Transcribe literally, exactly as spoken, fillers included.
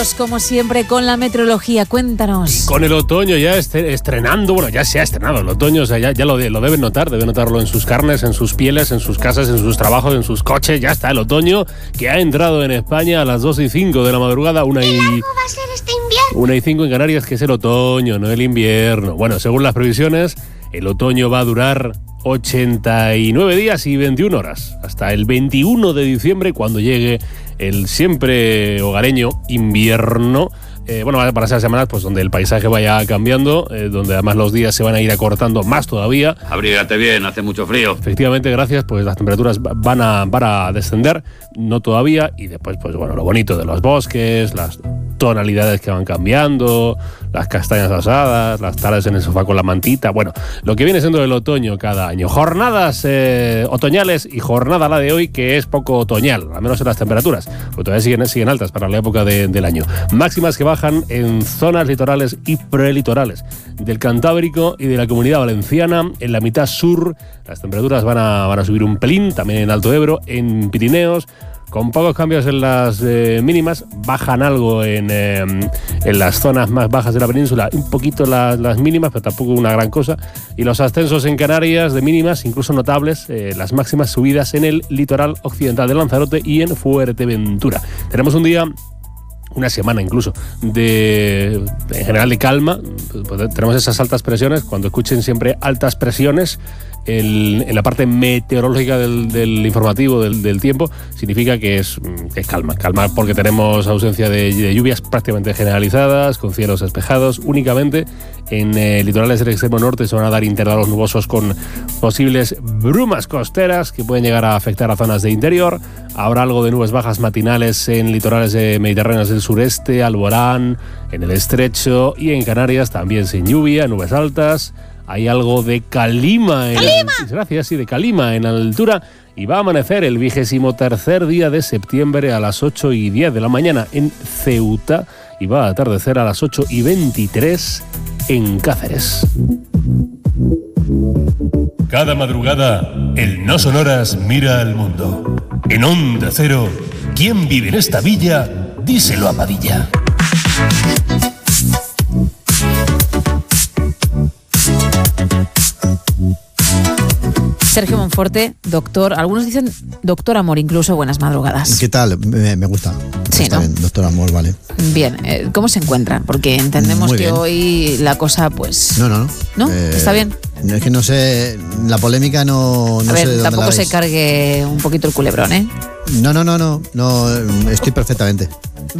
Como siempre con la meteorología, cuéntanos. Y con el otoño ya este, estrenando, bueno, ya se ha estrenado el otoño, o sea, ya, ya lo, lo deben notar, deben notarlo en sus carnes, en sus pieles, en sus casas, en sus trabajos, en sus coches, ya está el otoño que ha entrado en España a las dos y cinco de la madrugada, una y... ¿Qué largo va a ser este invierno? una y cinco en Canarias, que es el otoño, no el invierno. Bueno, según las previsiones, el otoño va a durar ochenta y nueve días y veintiuna horas, hasta el veintiuno de diciembre, cuando llegue el siempre hogareño invierno. Eh, bueno, para esas semanas pues donde el paisaje vaya cambiando, eh, donde además los días se van a ir acortando más todavía. Abrígate bien, hace mucho frío. Efectivamente, gracias, pues las temperaturas van a, van a descender, no todavía, y después, pues bueno, lo bonito de los bosques, las tonalidades que van cambiando, las castañas asadas, las tardes en el sofá con la mantita, bueno, lo que viene siendo el otoño cada año. Jornadas eh, otoñales y jornada la de hoy, que es poco otoñal, al menos en las temperaturas, porque todavía siguen, siguen altas para la época de, del año. Máximas que bajan en zonas litorales y prelitorales del Cantábrico y de la Comunidad Valenciana. En la mitad sur las temperaturas van a, van a subir un pelín, también en Alto Ebro, en Pirineos, con pocos cambios en las eh, mínimas, bajan algo en, eh, en las zonas más bajas de la península, un poquito la, las mínimas, pero tampoco una gran cosa, y los ascensos en Canarias de mínimas, incluso notables, eh, las máximas subidas en el litoral occidental de Lanzarote y en Fuerteventura. Tenemos un día... una semana incluso, de en general de calma. Pues tenemos esas altas presiones. Cuando escuchen siempre altas presiones el, en la parte meteorológica del, del informativo del, del tiempo, significa que es, que es calma. Calma porque tenemos ausencia de, de lluvias prácticamente generalizadas, con cielos despejados únicamente. En eh, litorales del extremo norte se van a dar intervalos nubosos con posibles brumas costeras que pueden llegar a afectar a zonas de interior. Habrá algo de nubes bajas matinales en litorales eh, mediterráneos del sureste, Alborán, en el Estrecho, y en Canarias también sin lluvia, nubes altas. Hay algo de calima en ¡Calima! El, gracias, sí, de calima en altura, y va a amanecer el vigésimo tercer día de septiembre a las ocho y diez de la mañana en Ceuta, y va a atardecer a las ocho y veintitrés en Cáceres. Cada madrugada, el No Sonoras mira al mundo. En Onda Cero, ¿quién vive en esta villa? Díselo a Padilla. Sergio Monforte, doctor, algunos dicen doctor Amor, incluso buenas madrugadas. ¿Qué tal? Me, me gusta. Sí, Está ¿no? bien, doctor Amor, vale. Bien, eh, ¿cómo se encuentran? Porque entendemos Muy que bien. hoy la cosa, pues... No, no, no. ¿No? ¿Está bien? Es que no sé, la polémica no, no a ver, sé de dónde tampoco la se ves. cargue un poquito el culebrón, ¿eh? No, no, no, no, no, estoy perfectamente.